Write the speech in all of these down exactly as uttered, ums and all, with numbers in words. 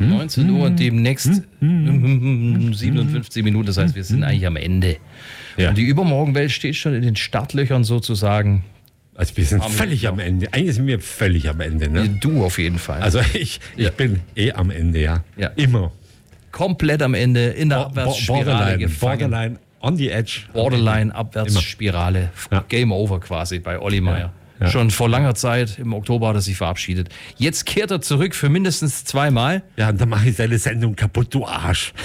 neunzehn Uhr und demnächst siebenundfünfzig Minuten. Das heißt, wir sind eigentlich am Ende. Ja. Und die Übermorgenwelt steht schon in den Startlöchern sozusagen. Also wir sind Am völlig Mittwoch. am Ende. Eigentlich sind wir völlig am Ende. Ne? Du auf jeden Fall. Also ich, ich Ja. bin eh am Ende, ja. Ja. Immer. Komplett am Ende in der Bo- Abwärtsspirale Borderline, gefangen. Borderline, on the edge. Borderline, Abwärtsspirale. Ja. Game over quasi bei Olli Meier. Ja. Schon vor langer Zeit, im Oktober hat er sich verabschiedet. Jetzt kehrt er zurück für mindestens zweimal. Ja, und dann mache ich deine Sendung kaputt, du Arsch.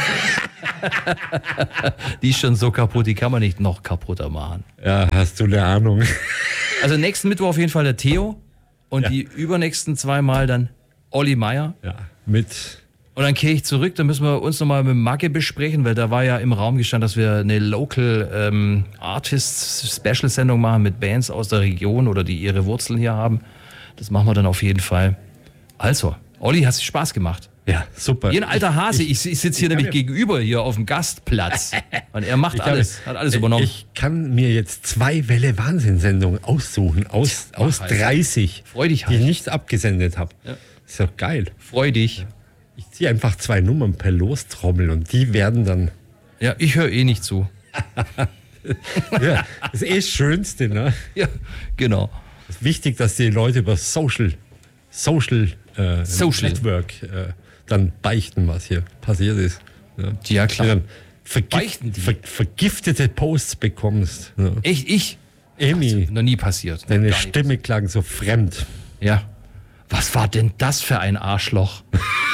Die ist schon so kaputt, die kann man nicht noch kaputter machen. Ja, hast du eine Ahnung? Also nächsten Mittwoch auf jeden Fall der Theo und Ja. die übernächsten zweimal dann Olli Meier. Ja, mit... Und dann kehre ich zurück, dann müssen wir uns nochmal mit Magge besprechen, weil da war ja im Raum gestanden, dass wir eine Local ähm, Artist Special Sendung machen mit Bands aus der Region oder die ihre Wurzeln hier haben. Das machen wir dann auf jeden Fall. Also, Olli, hat sich Spaß gemacht. Ja, super. Wie ein alter Hase, ich, ich sitze hier ich nämlich kann gegenüber hier auf dem Gastplatz. Und er macht Ich kann- alles, hat alles übernommen. Ich kann mir jetzt zwei Welle Wahnsinn-Sendungen aussuchen, aus, Mach aus halt. dreißig, Freu dich die halt. ich nicht abgesendet habe. Ja. Ist doch geil. Freu dich. Ich ziehe einfach zwei Nummern per Lostrommel und die werden dann... Ja, ich höre eh nicht zu. Ja, das ist eh das Schönste, ne? Ja, genau. Es ist wichtig, dass die Leute über Social, Social, äh, Social. Network äh, dann beichten, was hier passiert ist. Ja, Ja, klar. Dann vergif Beichten die? ver vergiftete Posts bekommst. Ja. Echt, ich? Amy, Noch nie passiert. deine Gar nie Stimme klang so fremd. Ja. Was war denn das für ein Arschloch?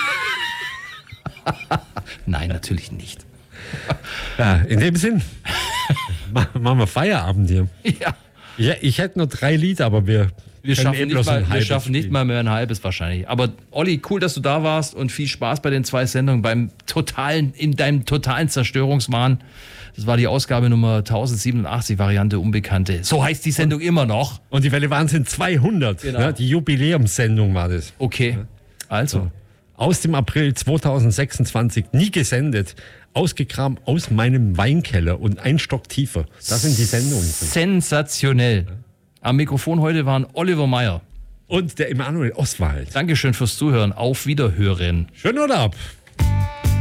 Nein, natürlich nicht. Ja, in dem Sinn, ma- machen wir Feierabend hier. Ja. Ja, ich hätte nur drei Lieder, aber wir, Wir können schaffen, eh nicht bloß ein mal, wir halbes schaffen nicht spielen. mal mehr ein halbes wahrscheinlich. Aber Olli, cool, dass du da warst und viel Spaß bei den zwei Sendungen, beim totalen, in deinem totalen Zerstörungswahn. Das war die Ausgabe Nummer tausendsiebenundachtzig, Variante Unbekannte. So heißt die Sendung immer noch. Und die Welle Wahnsinn zweihundert. Genau. Ne? Die Jubiläumssendung war das. Okay, also. Aus dem April zweitausendsechsundzwanzig, nie gesendet, ausgegraben aus meinem Weinkeller und ein Stock tiefer. Das sind die Sendungen. Sensationell. Am Mikrofon heute waren Oliver Meier. Und der Emanuel Oswald. Dankeschön fürs Zuhören. Auf Wiederhören. Schön oder ab?